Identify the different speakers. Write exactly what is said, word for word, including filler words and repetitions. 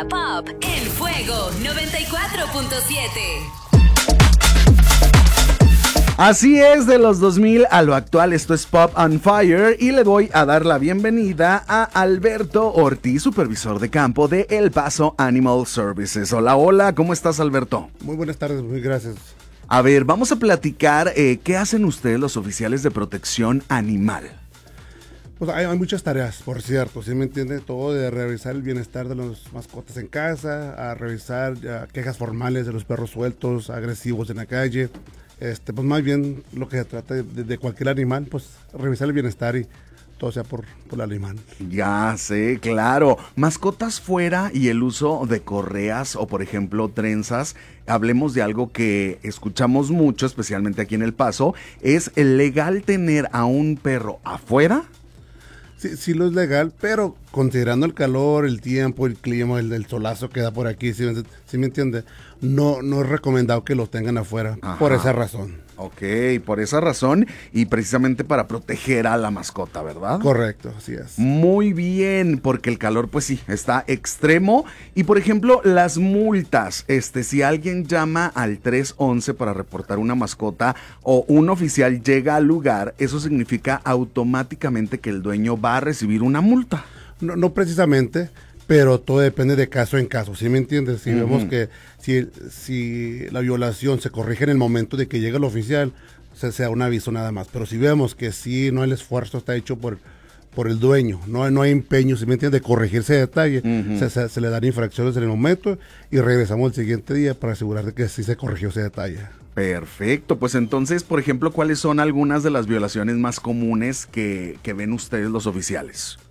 Speaker 1: Pop en Fuego noventa y cuatro punto siete.
Speaker 2: Así es, de los dos mil a lo actual, esto es Pop on Fire y le voy a dar la bienvenida a Alberto Ortiz, supervisor de campo de El Paso Animal Services. Hola, hola, ¿cómo estás, Alberto?
Speaker 3: Muy buenas tardes, muy gracias.
Speaker 2: A ver, vamos a platicar, eh, ¿qué hacen ustedes los oficiales de protección animal?
Speaker 3: Pues hay, hay muchas tareas, por cierto, ¿sí me entiende? Todo de revisar el bienestar de los mascotas en casa, a revisar ya, quejas formales de los perros sueltos, agresivos en la calle. Este, pues más bien lo que se trata de, de cualquier animal, pues revisar el bienestar y todo sea por, por el animal.
Speaker 2: Ya sé, claro. Mascotas fuera y el uso de correas o, por ejemplo, trenzas. Hablemos de algo que escuchamos mucho, especialmente aquí en El Paso. ¿Es legal tener a un perro afuera?
Speaker 3: Sí, sí lo es legal, pero considerando el calor, el tiempo, el clima, el, el solazo que da por aquí, ¿sí, sí me entiende? No, no es recomendado que los tengan afuera. Ajá. Por esa razón.
Speaker 2: Ok, por esa razón y precisamente para proteger a la mascota, ¿verdad?
Speaker 3: Correcto, así es.
Speaker 2: Muy bien, porque el calor pues sí, está extremo. Y por ejemplo, las multas, este, si alguien llama al tres once para reportar una mascota o un oficial llega al lugar, eso significa automáticamente que el dueño va a recibir una multa.
Speaker 3: No, no precisamente, pero todo depende de caso en caso, ¿sí me entiendes? Si uh-huh. vemos que si, si la violación se corrige en el momento de que llega el oficial, se sea un aviso nada más. Pero si vemos que sí, no el esfuerzo está hecho por, por el dueño, no, no hay empeño, ¿sí me entiendes? De corregir ese detalle, uh-huh. se, se, se le dan infracciones en el momento y regresamos el siguiente día para asegurar de que sí se corrigió ese detalle.
Speaker 2: Perfecto, pues entonces, por ejemplo, ¿cuáles son algunas de las violaciones más comunes que, que ven ustedes los oficiales?